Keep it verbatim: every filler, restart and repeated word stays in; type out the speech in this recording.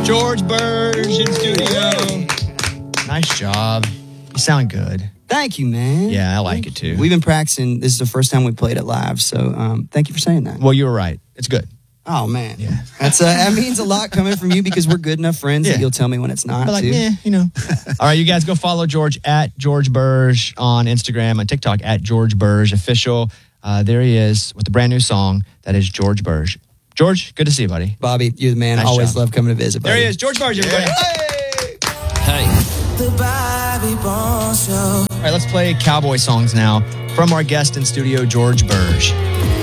George Burge in studio. Nice job. You sound good. Thank you, man. Yeah, I like it too. We've been practicing. This is the first time we played it live, so um, thank you for saying that. Well, you were right. It's good. Oh, man. Yeah. That's uh, that means a lot coming from you because we're good enough friends Yeah. that you'll tell me when it's not, But like, too. yeah, you know. All right, you guys go follow George at George Burge on Instagram and TikTok at George Burge Official. Uh, there he is with a brand new song that is George Burge. George, good to see you, buddy. Bobby, you're the man. Nice Always job. love coming to visit, buddy. There he is, George Burge, everybody. Hey! Hey. The Bobby Bones Show. All right, let's play cowboy songs now from our guest in studio, George Burge.